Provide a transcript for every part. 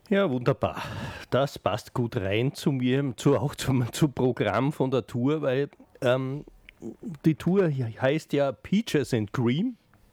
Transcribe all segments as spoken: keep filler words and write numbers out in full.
Ja, wunderbar. Das passt gut rein zu mir, zu, auch zum, zum Programm von der Tour, weil ähm, die Tour heißt ja Peaches and Cream.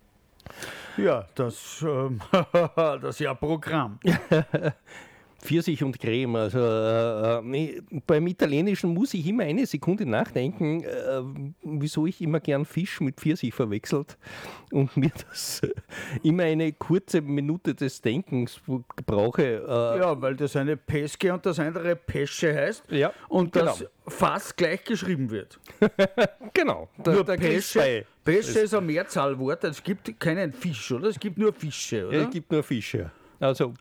Ja, das, ähm, das ist ja Programm. Pfirsich und Creme. Also äh, nee, beim Italienischen muss ich immer eine Sekunde nachdenken, äh, wieso ich immer gern Fisch mit Pfirsich verwechselt und mir das äh, immer eine kurze Minute des Denkens brauche. Äh, Ja, weil das eine Peske und das andere Pesche heißt Ja, und das genau. fast gleich geschrieben wird. genau. Da, Nur da gibt's Pesche, zwei. Pesche ist ein Mehrzahlwort, es gibt keinen Fisch, oder? Es gibt nur Fische, oder? Es gibt nur Fische. Also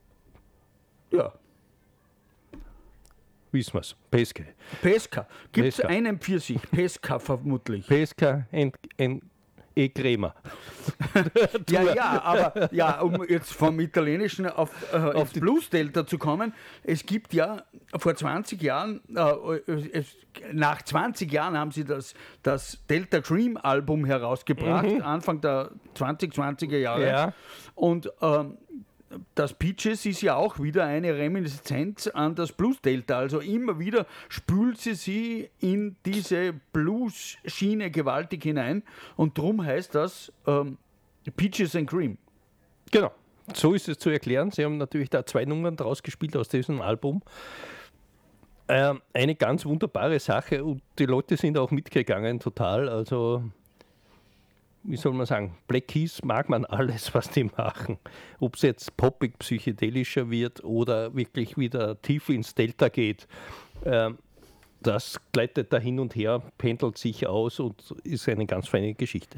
Ja, wissen wir es. Pesca. Pesca. Gibt es Pesca. einen Pfirsich? Pesca vermutlich. Pesca and, and e Crema. Ja, ja, aber ja, um jetzt vom Italienischen auf, äh, Auf auf die- Blues Delta zu kommen, es gibt ja vor zwanzig Jahren, äh, es, nach zwanzig Jahren haben sie das, das Delta Cream Album herausgebracht, Anfang der zwanzig zwanziger Jahre. Ja. Und ähm, das Peaches ist ja auch wieder eine Reminiszenz an das Blues Delta. Also immer wieder spült sie sie in diese Blues-Schiene gewaltig hinein. Und drum heißt das ähm, Peaches and Cream. Genau. So ist es zu erklären. Sie haben natürlich da zwei Nummern draus gespielt aus diesem Album. Ähm, eine ganz wunderbare Sache und die Leute sind auch mitgegangen total. Also, wie soll man sagen, Black Keys mag man alles, was die machen. Ob es jetzt poppig, psychedelischer wird oder wirklich wieder tief ins Delta geht. Ähm, das gleitet da hin und her, pendelt sich aus und ist eine ganz feine Geschichte.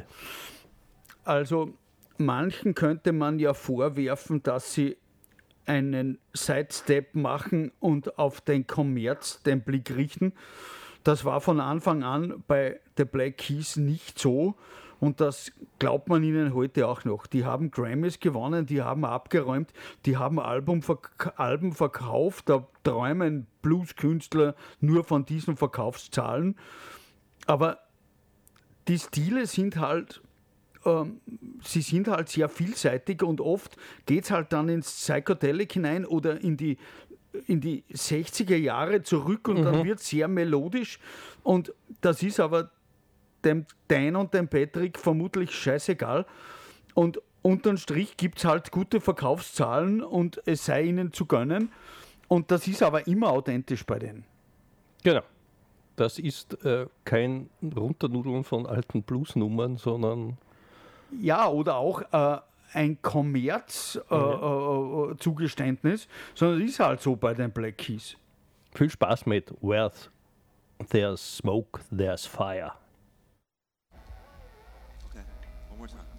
Also manchen könnte man ja vorwerfen, dass sie einen Sidestep machen und auf den Kommerz den Blick richten. Das war von Anfang an bei The Black Keys nicht so und das glaubt man ihnen heute auch noch. Die haben Grammys gewonnen, die haben abgeräumt, die haben Album verk- Alben verkauft, da träumen Blueskünstler nur von diesen Verkaufszahlen. Aber die Stile sind halt ähm, sie sind halt sehr vielseitig und oft geht es halt dann ins Psychedelic hinein oder in die, in die sechziger Jahre zurück und dann wird es sehr melodisch und das ist aber dem Dan und dem Patrick vermutlich scheißegal und unterm Strich gibt es halt gute Verkaufszahlen und es sei ihnen zu gönnen und das ist aber immer authentisch bei denen. Genau. Das ist äh, kein Runternudeln von alten Bluesnummern, sondern Ja, oder auch äh, ein Kommerz-Zugeständnis, äh, äh, sondern es ist halt so bei den Black Keys. viel Spaß mit Where There's Smoke, There's Fire. Okay, one more time.